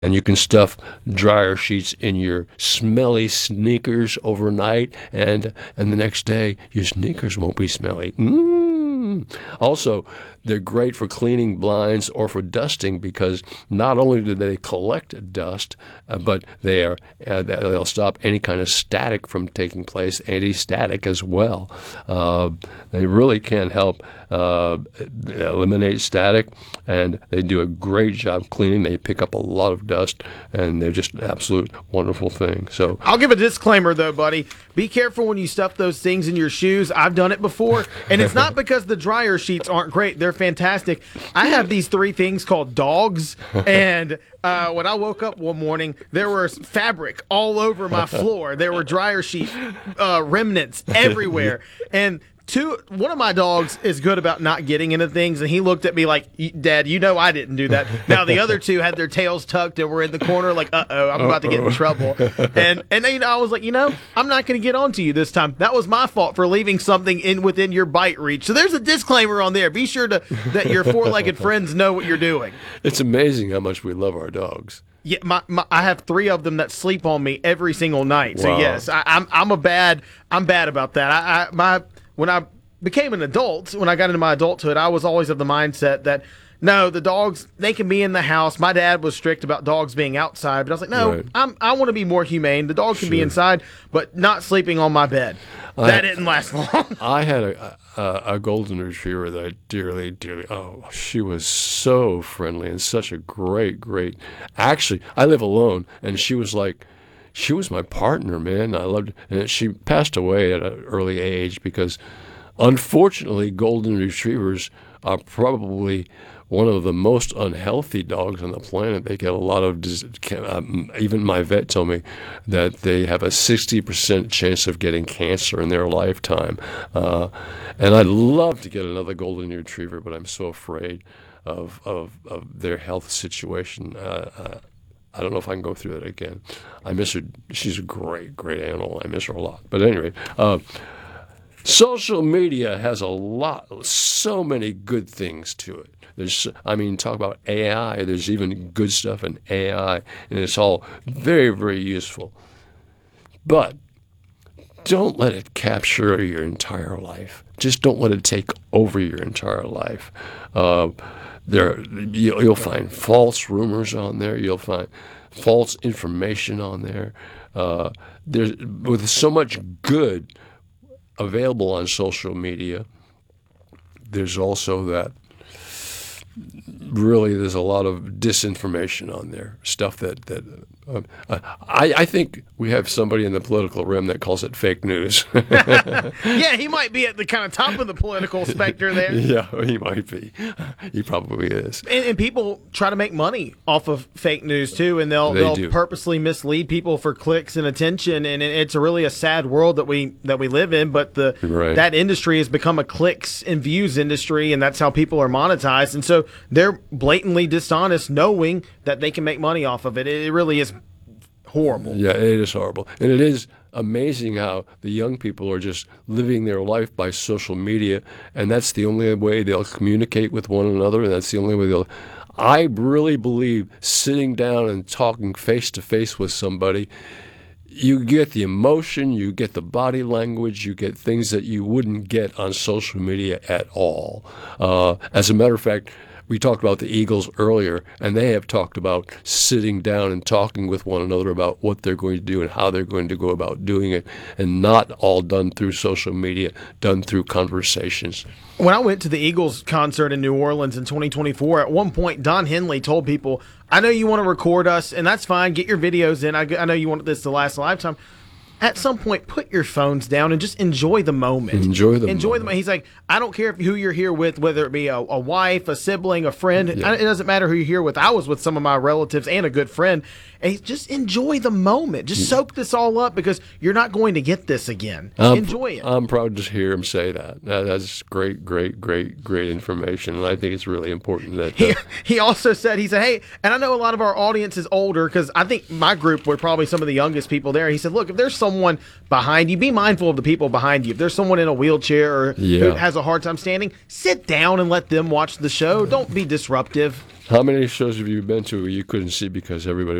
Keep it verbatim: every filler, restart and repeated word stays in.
And you can stuff dryer sheets in your smelly sneakers overnight, and and the next day your sneakers won't be smelly. Mm. Also, they're great for cleaning blinds or for dusting because not only do they collect dust, uh, but they are uh, they'll stop any kind of static from taking place, anti-static as well. Uh, they really can help uh, eliminate static, and they do a great job cleaning. They pick up a lot of dust, and they're just an absolute wonderful thing. So I'll give a disclaimer, though, buddy. Be careful when you stuff those things in your shoes. I've done it before, and it's not because the dryer sheets aren't great. They're fantastic. I have these three things called dogs, and uh, when I woke up one morning, there was fabric all over my floor. There were dryer sheet uh, remnants everywhere, and Two, one of my dogs is good about not getting into things, and he looked at me like, Dad, you know I didn't do that. Now, the other two had their tails tucked and were in the corner like, uh-oh, I'm about to get in trouble. And, and you know, I was like, you know, I'm not going to get on to you this time. That was my fault for leaving something in within your bite reach. So there's a disclaimer on there. Be sure to that your four-legged friends know what you're doing. It's amazing how much we love our dogs. Yeah, my, my I have three of them that sleep on me every single night. So Wow. yes, I, I'm I'm a bad I'm bad about that. I, I my when I became an adult, when I got into my adulthood, I was always of the mindset that no, the dogs, they can be in the house. My dad was strict about dogs being outside, but I was like, no, Right. I'm I want to be more humane. The dog can be Sure. inside, but not sleeping on my bed. I- that didn't last long. I had a, a a golden retriever that I dearly, dearly. Oh, she was so friendly and such a great, great. Actually, I live alone, and she was like, she was my partner, man. I loved, and she passed away at an early age because, unfortunately, golden retrievers are probably one of the most unhealthy dogs on the planet. They get a lot of, dis- um, even my vet told me that they have a sixty percent chance of getting cancer in their lifetime. Uh, and I'd love to get another golden retriever, but I'm so afraid of, of, of their health situation. Uh, uh, I don't know if I can go through that again. I miss her. She's a great, great animal. I miss her a lot. But anyway, uh, social media has a lot, so many good things to it. There's, I mean, talk about A I. There's even good stuff in A I, and it's all very, very useful. But don't let it capture your entire life. Just don't let it take over your entire life. Uh, there, you'll, you'll find false rumors on there. You'll find false information on there. Uh, there's with so much good available on social media. There's also that. Really, there's a lot of disinformation on there, stuff that that uh, I, I think we have somebody in the political realm that calls it fake news. Yeah, he might be at the kind of top of the political spectrum there. Yeah, he might be. He probably is. And, and people try to make money off of fake news too, and they'll They they'll do. purposely mislead people for clicks and attention. And it, it's a really a sad world that we that we live in. But the Right. that industry has become a clicks and views industry, and that's how people are monetized. And so they're blatantly dishonest, knowing that they can make money off of it. It, it really is horrible. Yeah, it is horrible. And it is amazing how the young people are just living their life by social media, and that's the only way they'll communicate with one another, and that's the only way they'll... I really believe sitting down and talking face-to-face with somebody, you get the emotion, you get the body language, you get things that you wouldn't get on social media at all. Uh, as a matter of fact, we talked about the Eagles earlier, and they have talked about sitting down and talking with one another about what they're going to do and how they're going to go about doing it, and not all done through social media, done through conversations. When I went to the Eagles concert in New Orleans in twenty twenty-four, at one point, Don Henley told people, I know you want to record us, and that's fine. Get your videos in. I, I know you want this to last a lifetime. At some point, put your phones down and just enjoy the moment. Enjoy the Enjoy moment. the moment. He's like, I don't care if, who you're here with, whether it be a, a wife, a sibling, a friend. Yeah. It doesn't matter who you're here with. I was with some of my relatives and a good friend. And he's just enjoy the moment. Just soak this all up because you're not going to get this again. I'm, enjoy it. I'm proud to hear him say that. that. That's great, great, great, great information, and I think it's really important that... He, Uh, he also said, he said, hey, and I know a lot of our audience is older because I think my group were probably some of the youngest people there. He said, look, if there's someone someone behind you, be mindful of the people behind you. If there's someone in a wheelchair or who Yeah. has a hard time standing, sit down and let them watch the show. Don't be disruptive. How many shows have you been to where you couldn't see because everybody